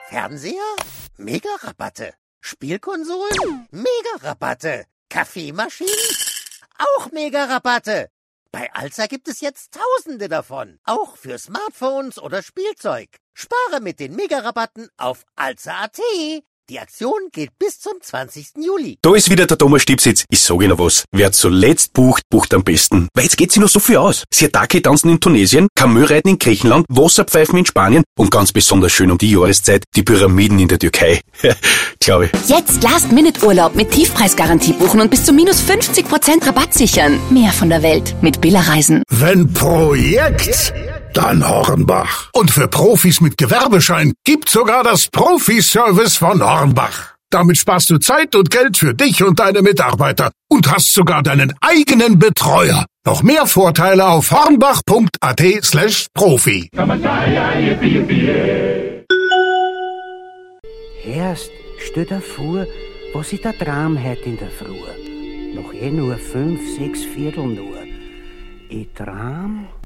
Fernseher? Mega-Rabatte. Spielkonsolen? Mega-Rabatte. Kaffeemaschinen? Auch Mega-Rabatte. Bei Alza gibt es jetzt Tausende davon. Auch für Smartphones oder Spielzeug. Spare mit den Mega-Rabatten auf alza.at. Die Aktion geht bis zum 20. Juli. Da ist wieder der Thomas Stipsitz. Ich sag Ihnen was. Wer zuletzt bucht, bucht am besten. Weil jetzt geht sich noch so viel aus. Sirtaki tanzen in Tunesien, Kamel-Reiten in Griechenland, Wasserpfeifen in Spanien und ganz besonders schön um die Jahreszeit die Pyramiden in der Türkei. Glaube ich. Jetzt Last-Minute-Urlaub mit Tiefpreisgarantie buchen und bis zu minus 50% Rabatt sichern. Mehr von der Welt mit Billa Reisen. Wenn Projekt, dann Hornbach. Und für Profis mit Gewerbeschein gibt's sogar das Profi-Service von Hornbach. Damit sparst du Zeit und Geld für dich und deine Mitarbeiter und hast sogar deinen eigenen Betreuer. Noch mehr Vorteile auf hornbach.at/Profi. Erst stell dir vor, was ich da Traum heute in der Früh. Noch nur 5, 6 Viertel nur. Ich traum